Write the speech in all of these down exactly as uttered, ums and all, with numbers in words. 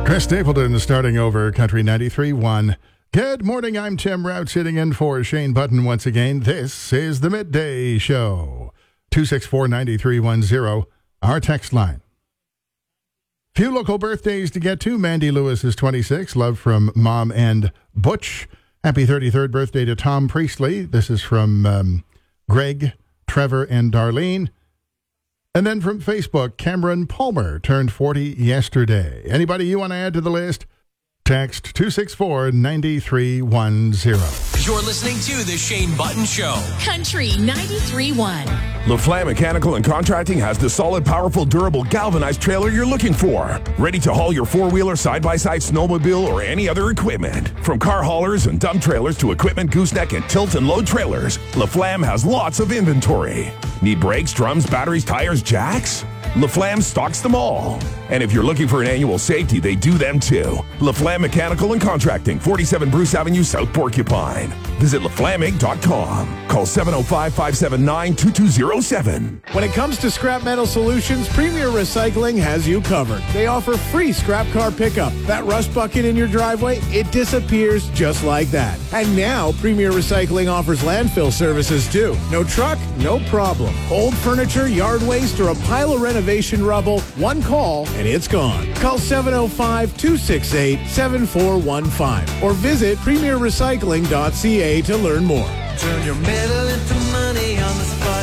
Chris Stapleton starting over Country ninety-three point one. Good morning, I'm Tim Rout sitting in for Shane Button once again. This is the Midday Show. two six four, nine three one zero, our text line. Few local birthdays to get to. Mandy Lewis is twenty-six. Love from Mom and Butch. Happy thirty-third birthday to Tom Priestley. This is from um, Greg, Trevor, and Darlene. And then from Facebook, Cameron Palmer turned forty yesterday. Anybody you want to add to the list? Text two six four, nine three one zero. You're listening to The Shane Button Show. Country ninety-three point one. LaFlamme Mechanical and Contracting has the solid, powerful, durable, galvanized trailer you're looking for. Ready to haul your four-wheeler, side-by-side, snowmobile, or any other equipment. From car haulers and dump trailers to equipment, gooseneck, and tilt and load trailers, LaFlamme has lots of inventory. Need brakes, drums, batteries, tires, jacks? LaFlamme stocks them all. And if you're looking for an annual safety, they do them too. LaFlamme Mechanical and Contracting, forty-seven Bruce Avenue, South Porcupine. Visit La Flamme Inc dot com. Call seven oh five, five seven nine, two two oh seven. When it comes to scrap metal solutions, Premier Recycling has you covered. They offer free scrap car pickup. That rust bucket in your driveway, it disappears just like that. And now, Premier Recycling offers landfill services too. No truck, no problem. Old furniture, yard waste, or a pile of renovation rubble, one call and it's gone. Call seven oh five, two six eight, seven four one five or visit premier recycling dot c a to learn more. Turn your metal into money on the spot.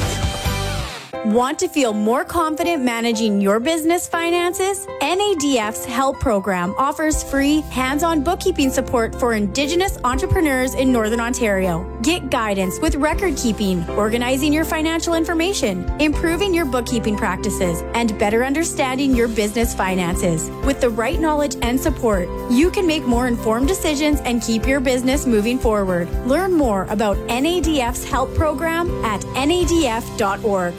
Want to feel more confident managing your business finances? N A D F's HELP program offers free, hands-on bookkeeping support for Indigenous entrepreneurs in Northern Ontario. Get guidance with record keeping, organizing your financial information, improving your bookkeeping practices, and better understanding your business finances. With the right knowledge and support, you can make more informed decisions and keep your business moving forward. Learn more about N A D F's HELP program at N A D F dot org.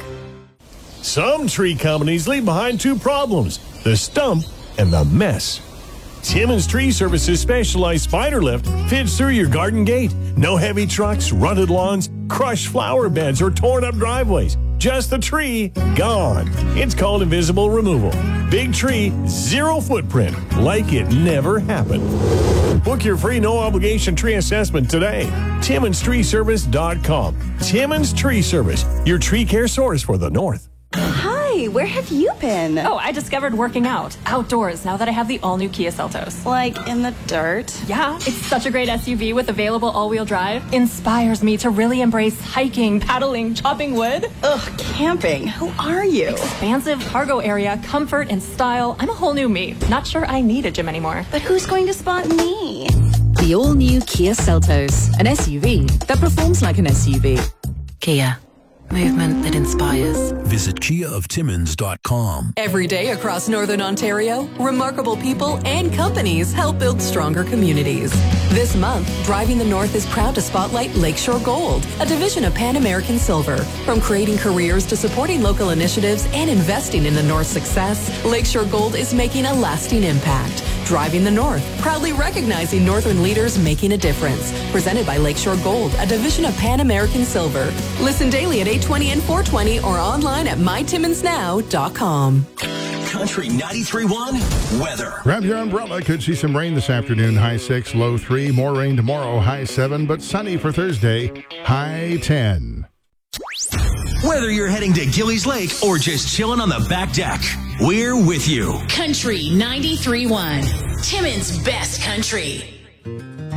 Some tree companies leave behind two problems, the stump and the mess. Timmins Tree Services specialized spider lift fits through your garden gate. No heavy trucks, rutted lawns, crushed flower beds, or torn up driveways. Just the tree, gone. It's called invisible removal. Big tree, zero footprint, like it never happened. Book your free no-obligation tree assessment today. Timmins Tree Service dot com. Timmins Tree Service, your tree care source for the North. Hi, where have you been? Oh, I discovered working out outdoors now that I have the all-new Kia Seltos. Like in the dirt? Yeah, it's such a great S U V with available all-wheel drive. Inspires me to really embrace hiking, paddling, chopping wood. Ugh, camping. Who are you? Expansive cargo area, comfort and style. I'm a whole new me. Not sure I need a gym anymore. But who's going to spot me? The all-new Kia Seltos, an S U V that performs like an S U V. Kia. Movement that inspires. Visit kia of timmins dot com. Every day across Northern Ontario, remarkable people and companies help build stronger communities. This month, Driving the North is proud to spotlight Lakeshore Gold, a division of Pan American Silver. From creating careers to supporting local initiatives and investing in the North's success, Lakeshore Gold is making a lasting impact. Driving the North, proudly recognizing Northern leaders making a difference. Presented by Lakeshore Gold, a division of Pan American Silver. Listen daily at eight twenty and four twenty or online at my timmins now dot com. Country ninety-three point one weather. Grab your umbrella. Could see some rain this afternoon. High six, low three. More rain tomorrow. High seven, but sunny for Thursday. High ten. Whether you're heading to Gillies Lake or just chilling on the back deck, we're with you. Country ninety-three point one. Timmins' best country.